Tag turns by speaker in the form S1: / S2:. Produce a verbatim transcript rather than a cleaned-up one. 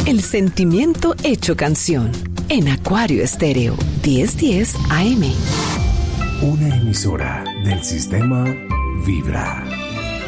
S1: El sentimiento hecho canción. En Acuario Estéreo, diez diez A M.
S2: Una emisora del sistema Vibra.